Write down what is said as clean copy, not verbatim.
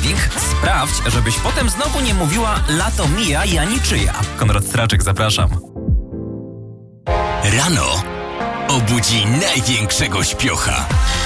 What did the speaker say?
poradnik? Sprawdź, żebyś potem znowu nie mówiła lato mija, ja niczyja. Konrad Straczek, zapraszam. Rano obudzi największego śpiocha.